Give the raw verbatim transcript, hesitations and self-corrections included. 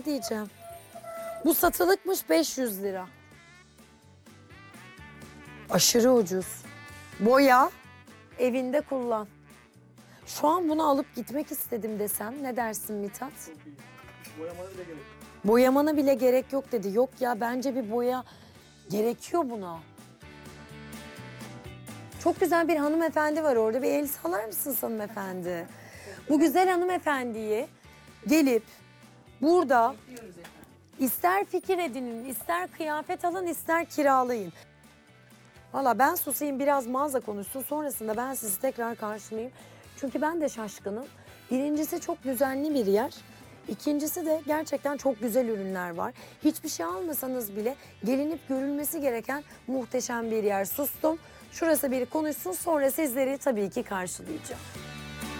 şey diyeceğim. Bu satılıkmış beş yüz lira. Aşırı ucuz. Boya, evinde kullan. Şu an bunu alıp gitmek istedim desem ne dersin Mithat? Boyamana bile gerek. Boyamana bile gerek yok dedi. Yok ya bence bir boya gerekiyor buna. Çok güzel bir hanımefendi var orada. Bir el sallar mısınız hanımefendi? Bu güzel hanımefendiyi gelip burada ister fikir edinin, ister kıyafet alın, ister kiralayın. Valla ben susayım biraz mağaza konuşsun. Sonrasında ben sizi tekrar karşılayayım. Çünkü ben de şaşkınım. Birincisi çok düzenli bir yer. İkincisi de gerçekten çok güzel ürünler var. Hiçbir şey almasanız bile gelinip görülmesi gereken muhteşem bir yer. Sustum. Şurası bir konuşsun, sonra sizleri tabii ki karşılayacağım.